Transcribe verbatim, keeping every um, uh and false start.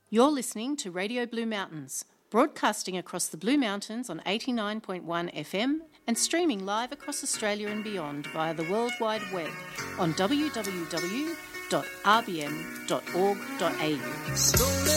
You're listening to Radio Blue Mountains, broadcasting across the Blue Mountains on eighty-nine point one F M and streaming live across Australia and beyond via the World Wide Web on w w w dot r b m dot org dot a u.